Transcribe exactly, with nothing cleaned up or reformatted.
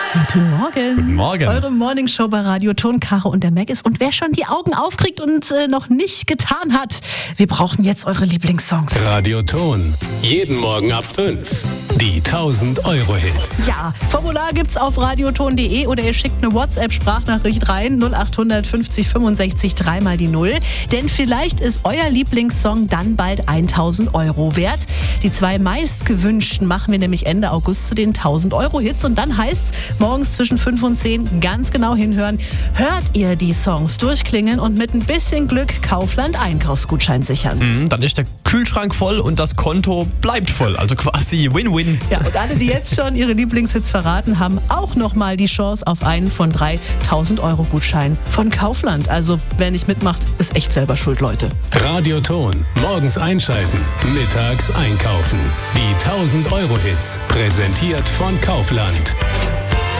Guten Morgen. Guten Morgen. Eure Morningshow bei Radio Ton, Caro und der Mac ist. Und wer schon die Augen aufkriegt und äh, noch nicht getan hat, wir brauchen jetzt eure Lieblingssongs. Radio Ton. Jeden Morgen ab fünf. Die tausend Euro Hits. Ja, Formular gibt's auf radioton punkt de oder ihr schickt eine WhatsApp-Sprachnachricht rein. null acht fünfzig fünfundsechzig drei mal die null. Denn vielleicht ist euer Lieblingssong dann bald tausend Euro wert. Die zwei meistgewünschten machen wir nämlich Ende August zu den tausend Euro Hits. Und dann heißt's, morgens zwischen fünf und zehn ganz genau hinhören. Hört ihr die Songs durchklingeln und mit ein bisschen Glück Kaufland Einkaufsgutschein sichern. Mhm, dann ist der Kühlschrank voll und das Konto bleibt voll. Also quasi Win-Win. Ja, und alle, die jetzt schon ihre Lieblingshits verraten, haben auch nochmal die Chance auf einen von drei tausend Euro Gutschein von Kaufland. Also wer nicht mitmacht, ist echt selber schuld, Leute. Radio Ton. Morgens einschalten. Mittags einkaufen. Die tausend Euro Hits. Präsentiert von Kaufland.